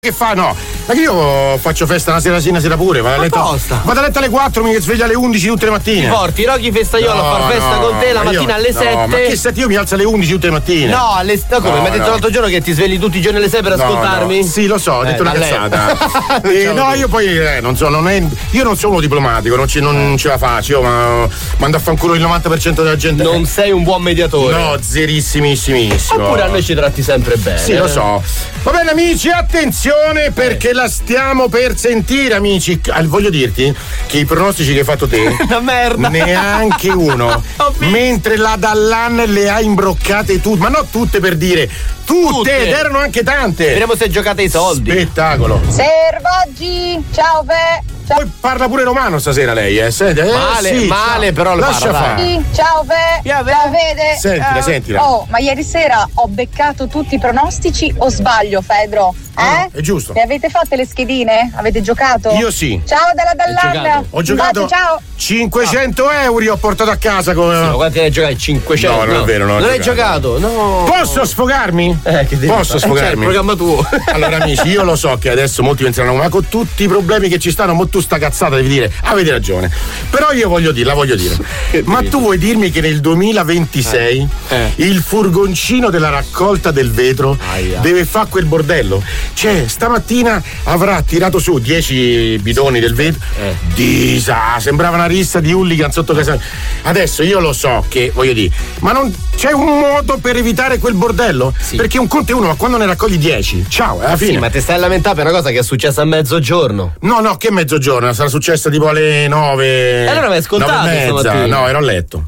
Che fa? No, ma che io faccio festa una sera sì, una sera pure. Vado a letto alle 4, mi sveglio alle 11 tutte le mattine. Ti porti Rocky Festaiolo a far festa con te la mattina alle 7. Ma che 7? Io mi alzo alle 11 tutte le mattine. No, alle come? Mi hai detto l'altro giorno che ti svegli tutti i giorni alle 6 per ascoltarmi? No. Sì, lo so, ho detto una cazzata. No, io poi non so, io non sono uno diplomatico, non ce la faccio, io ma mando a fanculo il 90% della gente. Non sei un buon mediatore. No, zerissimissimo. Oppure a noi ci tratti sempre bene. Sì, lo so. Va bene amici, attenzione perché la stiamo per sentire, amici. Voglio dirti che i pronostici che hai fatto te una merda. Neanche uno. Mentre la Dallan le ha imbroccate tutte, ma non tutte per dire tutte. Ed erano anche tante. Vediamo se giocate i soldi. Spettacolo. Servoggi, ciao Fe. Poi parla pure romano stasera lei, male, però lo lascia parla. fare. Ciao Fe. Ciao Fede. Sentila. Oh, ma ieri sera ho beccato tutti i pronostici o sbaglio, Fedro? È giusto. Le avete fatte le schedine? Avete giocato? Io sì. Ciao dalla Dallan. Ho giocato. Ciao. 500 euro ho portato a casa con. Sì, ma quanti ne hai giocati? 500? No, non è vero, non hai giocato? No. Posso sfogarmi? Posso sfogarmi? Il programma tuo. Allora amici, io lo so che adesso molti penseranno, ma con tutti i problemi che ci stanno, mo tu sta cazzata devi dire, avete ragione. Però io la voglio dire. Ma tu vuoi dirmi che nel 2026 il furgoncino della raccolta del vetro deve fare quel bordello? Cioè, stamattina avrà tirato su 10 bidoni del vetro. Sembrava una rissa di hooligan sotto casa. Adesso io lo so che, voglio dire, ma non c'è un modo per evitare quel bordello? Sì. Perché un conto è uno, ma quando ne raccogli 10, ciao, alla fine. Sì, ma ti stai a lamentare per una cosa che è successa a mezzogiorno. No, che mezzogiorno? Sarà successa tipo alle 9. Allora mi hai ascoltato stamattina? No, ero a letto.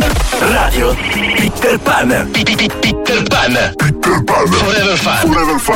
Radio Peter Pan. Forever Fan.